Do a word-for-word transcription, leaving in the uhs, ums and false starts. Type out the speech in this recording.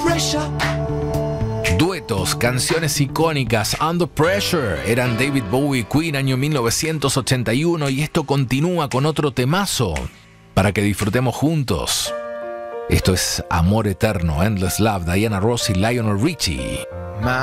Duetos, canciones icónicas. Under Pressure eran David Bowie, Queen, año mil novecientos ochenta y uno, y esto continúa con otro temazo para que disfrutemos juntos. Esto es Amor Eterno, Endless Love, Diana Ross y Lionel Richie. My